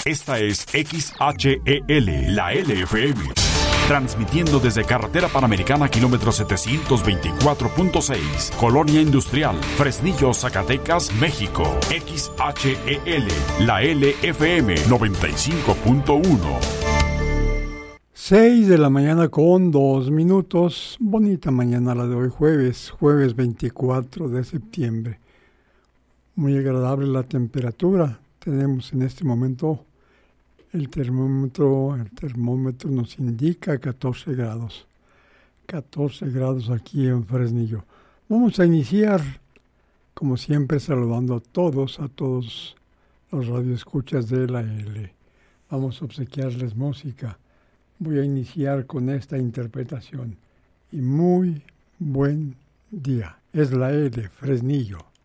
Esta es XHEL, la LFM. Transmitiendo desde Carretera Panamericana, kilómetro 724.6, Colonia Industrial, Fresnillo, Zacatecas, México. XHEL, la LFM 95.1. 6 de la mañana con 2 minutos. Bonita mañana la de hoy, jueves 24 de septiembre. Muy agradable la temperatura. Tenemos en este momento el termómetro nos indica 14 grados. 14 grados aquí en Fresnillo. Vamos a iniciar, como siempre, saludando a todos los radioescuchas de la L. Vamos a obsequiarles música. Voy a iniciar con esta interpretación. Y muy buen día. Es la L, Fresnillo.